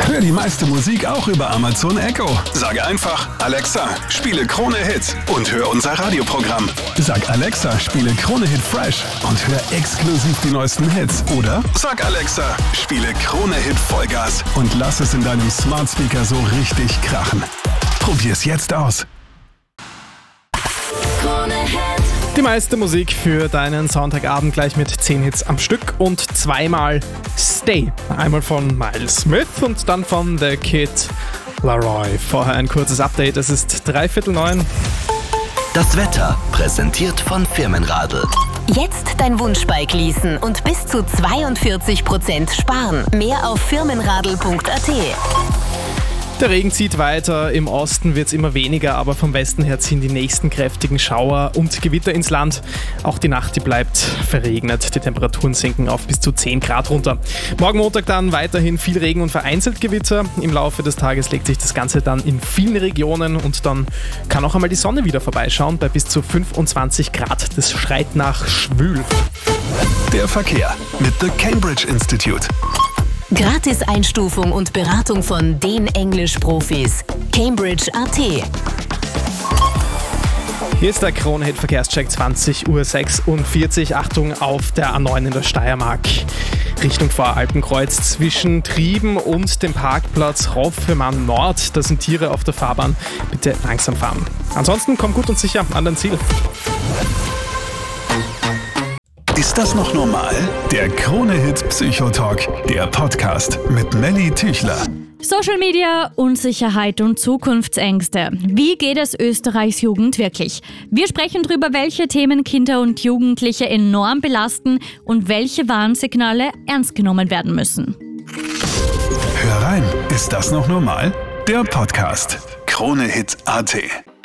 Hör die meiste Musik auch über Amazon Echo. Sage einfach, Alexa, spiele Krone Hit und hör unser Radioprogramm. Sag Alexa, spiele Krone Hit Fresh und hör exklusiv die neuesten Hits. Oder sag Alexa, spiele Krone Hit Vollgas und lass es in deinem Smart Speaker so richtig krachen. Probier's jetzt aus. Die meiste Musik für deinen Sonntagabend gleich mit 10 Hits am Stück und zweimal Stay. Einmal von Miles Smith und dann von The Kid Laroi. Vorher ein kurzes Update, es ist 8:45. Das Wetter präsentiert von Firmenradl. Jetzt dein Wunschbike leasen und bis zu 42% sparen. Mehr auf firmenradl.at. Der Regen zieht weiter, im Osten wird es immer weniger, aber vom Westen her ziehen die nächsten kräftigen Schauer und Gewitter ins Land. Auch die Nacht, die bleibt verregnet. Die Temperaturen sinken auf bis zu 10 Grad runter. Morgen Montag dann weiterhin viel Regen und vereinzelt Gewitter. Im Laufe des Tages legt sich das Ganze dann in vielen Regionen und dann kann auch einmal die Sonne wieder vorbeischauen bei bis zu 25 Grad. Das schreit nach schwül. Der Verkehr mit The Cambridge Institute. Gratis-Einstufung und Beratung von den Englisch-Profis. Cambridge.at. Hier ist der Krone-Hit Verkehrscheck 20:46 Uhr. Achtung auf der A9 in der Steiermark. Richtung Voralpenkreuz zwischen Trieben und dem Parkplatz Hoffemann Nord. Da sind Tiere auf der Fahrbahn. Bitte langsam fahren. Ansonsten komm gut und sicher an dein Ziel. Ist das noch normal? Der Krone-Hit Psychotalk, der Podcast mit Melly Tüchler. Social Media, Unsicherheit und Zukunftsängste. Wie geht es Österreichs Jugend wirklich? Wir sprechen darüber, welche Themen Kinder und Jugendliche enorm belasten und welche Warnsignale ernst genommen werden müssen. Hör rein, ist das noch normal? Der Podcast Krone-Hit.at.